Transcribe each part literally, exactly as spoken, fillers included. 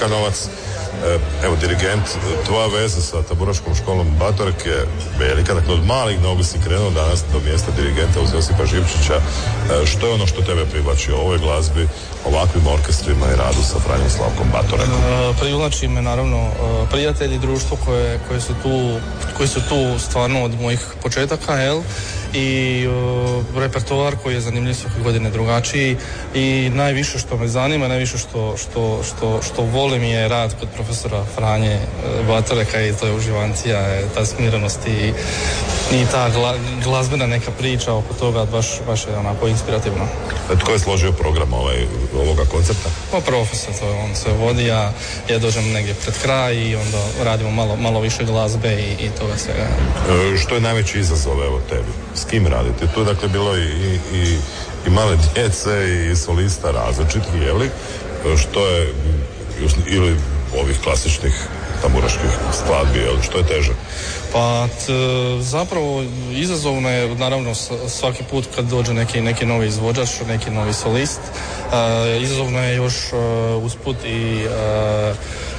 Harkanovac. Evo, dirigent, tvoja veza sa tamburaškom školom Batorek je velika, dakle od malih nogu si krenuo danas do mjesta dirigenta uz Josipa Živčića. Što je ono što tebe privlači o ovoj glazbi, ovakvim orkestrima i radu sa Franjom Slavkom Batorekom? E, privlači me naravno prijatelji, društvo koje, koje su tu, koji su tu stvarno od mojih početaka, jel? I uh, repertoar koji je zanimljiv svake godine drugačiji i najviše što me zanima, najviše što, što, što, što volim je rad kod profesora Franje Batoreka i to je uživancija, ta smirenost i, i ta gla, glazbena neka priča oko toga baš, baš je onako inspirativno. Tko je složio program ovaj, ovoga koncepta? Pa profesor, to je on sve vodi, ja, ja dođem negdje pred kraj i onda radimo malo, malo više glazbe i, i toga svega. E, što je najveći izazov evo tebi? S kim radite? Tu je dakle bilo i, i, i male djece i solista različitih, je li? Što je, ili ovih klasičnih tamburaških skladbi, je li? Što je teže? Pa t, zapravo izazovno je naravno svaki put kad dođe neki, neki novi izvođač, neki novi solist. E, izazovno je još uh, usput i uh,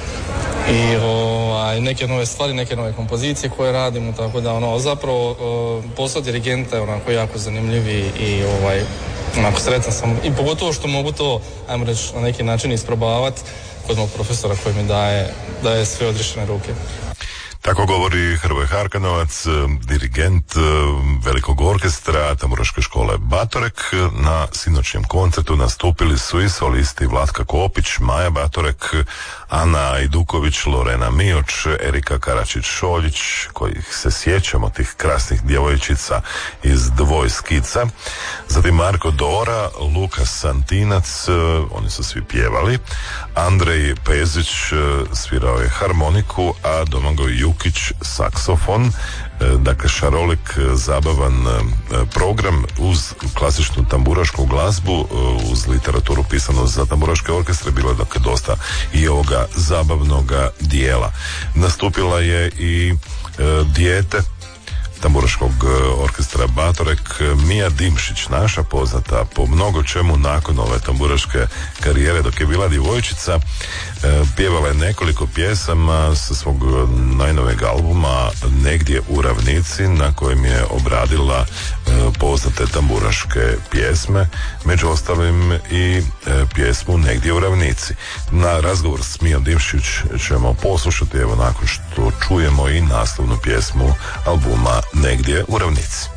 i ovaj, neke nove stvari, neke nove kompozicije koje radimo, tako da ono, zapravo uh, posao dirigenta je onako jako zanimljiv i, i ovaj, onako sretan sam i pogotovo što mogu to, ajmo reći, na neki način isprobavati kod mog profesora koji mi daje, daje sve odriješene ruke. Tako govori Hrvoje Harkanovac, dirigent velikog orkestra tamburaške škole Batorek. Na sinoćnjem koncertu nastupili su i solisti Vlatka Kopić, Maja Batorek, Ana Ajduković, Lorena Mioč, Erika Karačić-Šoljić, kojih se sjećamo, tih krasnih djevojčica iz Dvoj skica. Zatim Marko Dora, Lukas Santinac, oni su svi pjevali. Andrej Pezić svirao je harmoniku, a Domagoj Jukić saksofon. Dakle, šarolik, zabavan program uz klasičnu tamburašku glazbu, uz literaturu pisanu za tamburaške orkestre. Bilo je dakle dosta i ovoga zabavnoga dijela. Nastupila je i e, dijete tamburaškog orkestra Batorek, Mija Dimšić, naša poznata po mnogo čemu nakon ove tamburaške karijere dok je bila djevojčica. E, pjevala je nekoliko pjesama sa svog najnovijeg albuma Negdje u ravnici, na kojem je obradila e, poznate tamburaške pjesme, među ostalim i e, pjesmu Negdje u ravnici. Na razgovor s Mijom Dimšić ćemo poslušati evo nakon što čujemo i naslovnu pjesmu albuma Negdje u ravnici.